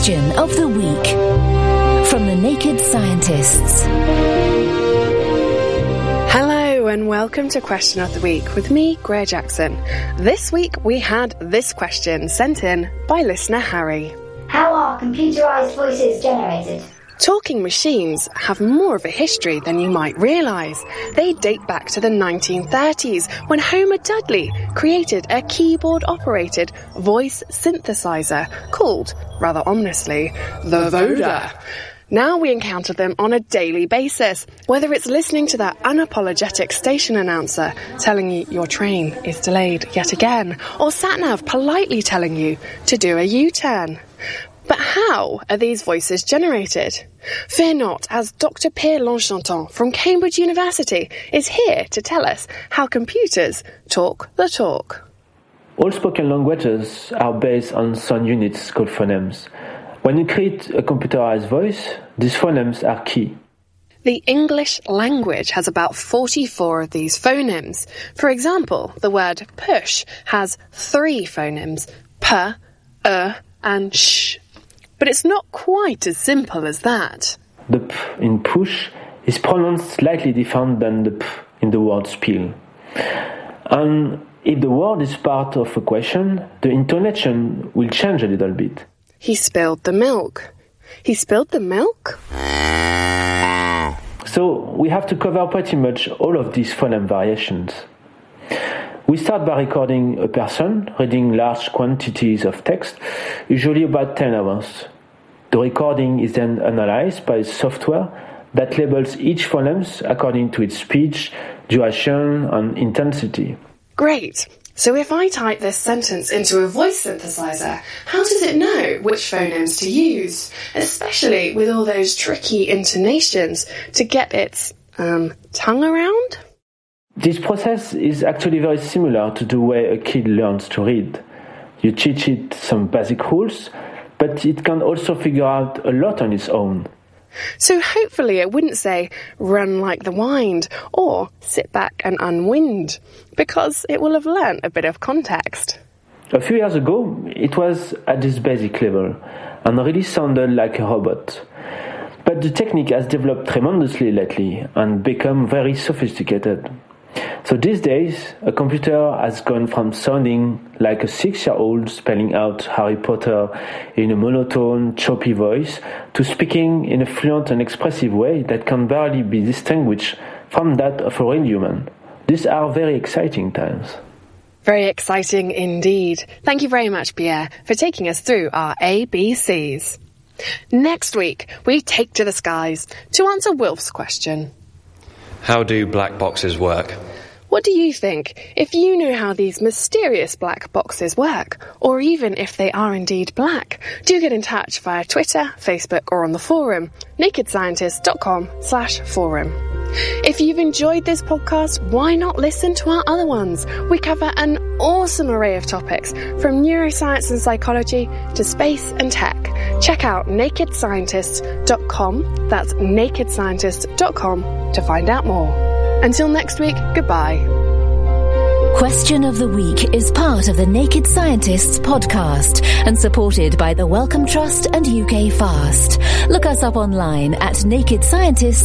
Question of the week from the Naked Scientists. Hello and welcome to Question of the Week with me, Greer Jackson. This week we had this question sent in by listener Harry. How are computerized voices generated? Talking machines have more of a history than you might realise. They date back to the 1930s when Homer Dudley created a keyboard-operated voice synthesizer called, rather ominously, the Voda. Now we encounter them on a daily basis, whether it's listening to that unapologetic station announcer telling you your train is delayed yet again, or sat-nav politely telling you to do a U-turn. But how are these voices generated? Fear not, as Dr. Pierre L'Enchantant from Cambridge University is here to tell us how computers talk the talk. All spoken languages are based on sound units called phonemes. When you create a computerized voice, these phonemes are key. The English language has about 44 of these phonemes. For example, the word push has 3 phonemes, p, and sh. But it's not quite as simple as that. The p in push is pronounced slightly different than the p in the word spiel. And if the word is part of a question, the intonation will change a little bit. He spilled the milk. He spilled the milk? So we have to cover pretty much all of these phoneme variations. We start by recording a person reading large quantities of text, usually about 10 hours. The recording is then analyzed by software that labels each phoneme according to its speed, duration, and intensity. Great. So if I type this sentence into a voice synthesizer, how does it know which phonemes to use? Especially with all those tricky intonations to get its tongue around? This process is actually very similar to the way a kid learns to read. You teach it some basic rules, but it can also figure out a lot on its own. So hopefully it wouldn't say, run like the wind, or sit back and unwind, because it will have learnt a bit of context. A few years ago, it was at this basic level, and really sounded like a robot. But the technique has developed tremendously lately, and become very sophisticated. So these days, a computer has gone from sounding like a 6-year-old spelling out Harry Potter in a monotone, choppy voice to speaking in a fluent and expressive way that can barely be distinguished from that of a real human. These are very exciting times. Very exciting indeed. Thank you very much, Pierre, for taking us through our ABCs. Next week, we take to the skies to answer Wilf's question. How do black boxes work? What do you think? If you know how these mysterious black boxes work, or even if they are indeed black, do get in touch via Twitter, Facebook, or on the forum, nakedscientist.com/forum. If you've enjoyed this podcast, why not listen to our other ones? We cover an awesome array of topics, from neuroscience and psychology to space and tech. Check out nakedscientist.com, that's nakedscientist.com, to find out more. Until next week, goodbye. Question of the Week is part of the Naked Scientists podcast and supported by the Wellcome Trust and UK Fast. Look us up online at Naked Scientists.